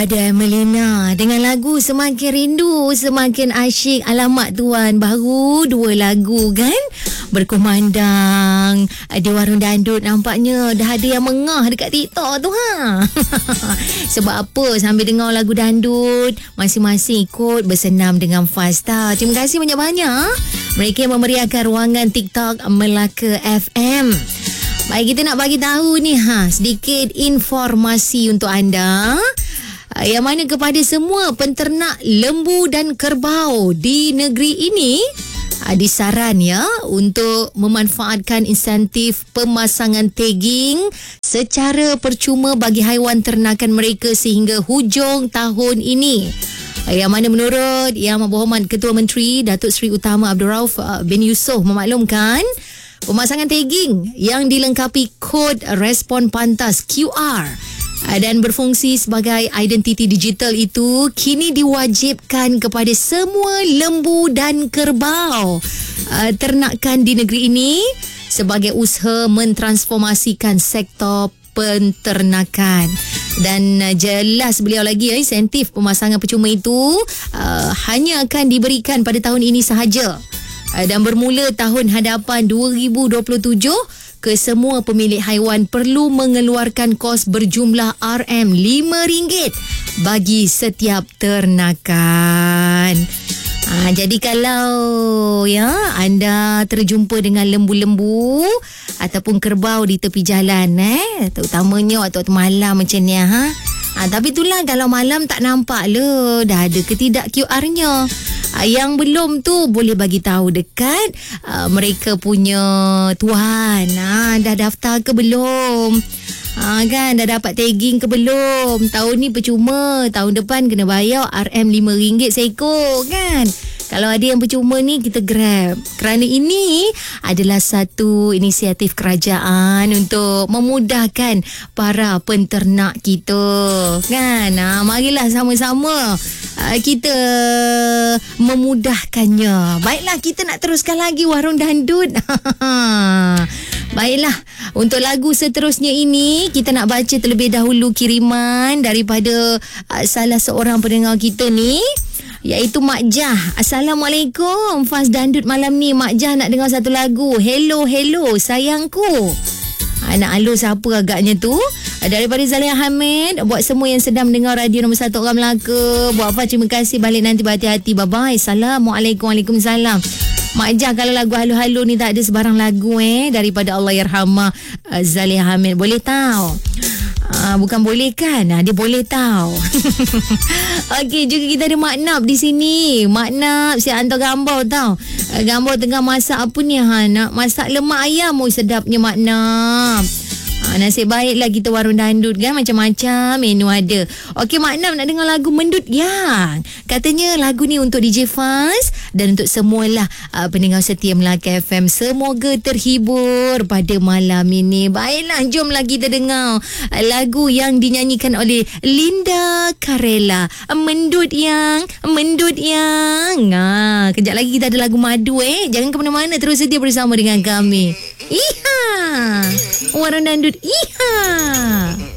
Ada Melina dengan lagu Semakin Rindu Semakin Asyik. Alamak tuan, baru 2 lagu kan berkumandang di warung dandut. Nampaknya dah ada yang mengah dekat TikTok tu Sebab apa? Sambil dengar lagu dandut, masing-masing ikut bersenam dengan Fasta. Terima kasih banyak-banyak mereka yang memeriahkan ruangan TikTok Melaka FM. Baik, kita nak bagi tahu ni sedikit informasi untuk anda, yang mana kepada semua penternak lembu dan kerbau di negeri ini disaran untuk memanfaatkan insentif pemasangan tagging secara percuma bagi haiwan ternakan mereka sehingga hujung tahun ini. Yang mana menurut Yang Berhormat Ketua Menteri Datuk Seri Utama Abdul Rauf bin Yusof memaklumkan, pemasangan tagging yang dilengkapi kod respon pantas QR dan berfungsi sebagai identiti digital itu kini diwajibkan kepada semua lembu dan kerbau ternakan di negeri ini sebagai usaha mentransformasikan sektor penternakan. Dan jelas beliau lagi, insentif pemasangan percuma itu hanya akan diberikan pada tahun ini sahaja dan bermula tahun hadapan 2027. Kesemua pemilik haiwan perlu mengeluarkan kos berjumlah RM5 bagi setiap ternakan. Jadi kalau anda terjumpa dengan lembu-lembu ataupun kerbau di tepi jalan, terutamanya waktu malam macam ni, tapi itulah, kalau malam tak nampak dah ada ke tidak QR-nya. Yang belum tu boleh bagi tahu dekat mereka punya tuan. Dah daftar ke belum? Kan, dah dapat tagging ke belum? Tahun ni percuma, tahun depan kena bayar RM5 seekor kan. Kalau ada yang percuma ni, kita grab. Kerana ini adalah satu inisiatif kerajaan untuk memudahkan para penternak kita kan. Marilah sama-sama kita memudahkannya. Baiklah, kita nak teruskan lagi warung dandut. Baiklah, untuk lagu seterusnya ini kita nak baca terlebih dahulu kiriman daripada salah seorang pendengar kita ni, iaitu Mak Jah. Assalamualaikum, Faz Dandut malam ni. Mak Jah nak dengar satu lagu, Hello Hello Sayangku. Nak halus siapa agaknya tu? Daripada Zaliha Hamid. Buat semua yang sedang mendengar radio nombor 1 orang Melaka, buat apa, terima kasih. Balik nanti berhati-hati. Bye-bye. Assalamualaikum. Waalaikumsalam. Mak Jah, kalau lagu halu-halu ni tak ada sebarang lagu daripada Allahyarhamah Zaliha Hamid. Boleh tahu? Bukan boleh kan? Dia boleh tahu. Okey, juga kita ada Mak Nap di sini. Mak Nap siap hantar gambar tau. Gambar tengah masak apa ni? Nak masak lemak ayam. Sedapnya Mak Nap. Nasib baiklah kita warung dandut kan, macam-macam menu ada. Okey, Mak Nam nak dengar lagu Mendut Yang. Katanya lagu ni untuk DJ Faz dan untuk semualah pendengar setia Melaka FM. Semoga terhibur pada malam ini. Baiklah, jomlah kita dengar lagu yang dinyanyikan oleh Linda Karela. Mendut Yang, Mendut Yang. Kejap lagi kita ada lagu Madu. Jangan ke mana-mana, terus setia bersama dengan kami. Iha, warung dandut. Iha.